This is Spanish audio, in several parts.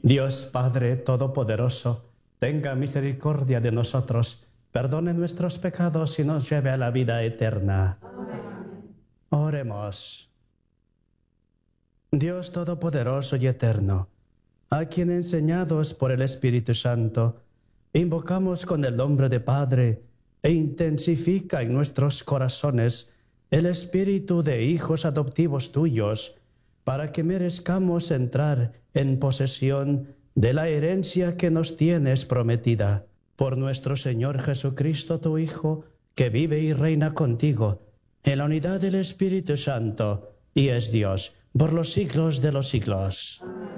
Dios Padre Todopoderoso, tenga misericordia de nosotros, perdone nuestros pecados y nos lleve a la vida eterna. Amén. Oremos. Dios Todopoderoso y Eterno, a quien enseñados por el Espíritu Santo, invocamos con el nombre de Padre e intensifica en nuestros corazones el espíritu de hijos adoptivos tuyos, para que merezcamos entrar en posesión de la herencia que nos tienes prometida. Por nuestro Señor Jesucristo, tu Hijo, que vive y reina contigo, en la unidad del Espíritu Santo, y es Dios, por los siglos de los siglos.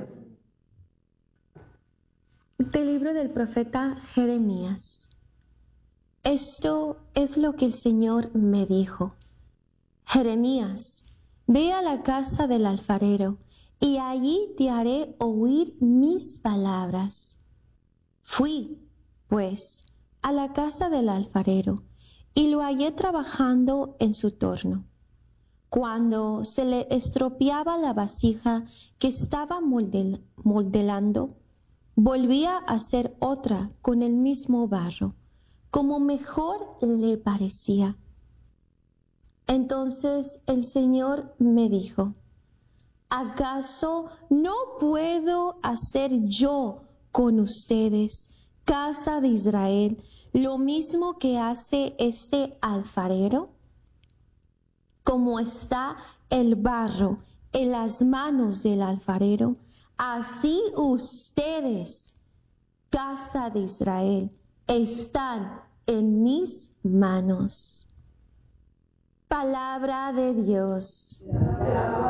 Del libro del profeta Jeremías. Esto es lo que el Señor me dijo. Jeremías, ve a la casa del alfarero, y allí te haré oír mis palabras. Fui, pues, a la casa del alfarero, y lo hallé trabajando en su torno. Cuando se le estropeaba la vasija que estaba modelando, volvía a hacer otra con el mismo barro, como mejor le parecía. Entonces el Señor me dijo, ¿acaso no puedo hacer yo con ustedes, casa de Israel, lo mismo que hace este alfarero? Como está el barro en las manos del alfarero, así ustedes, casa de Israel, están en mis manos. Palabra de Dios.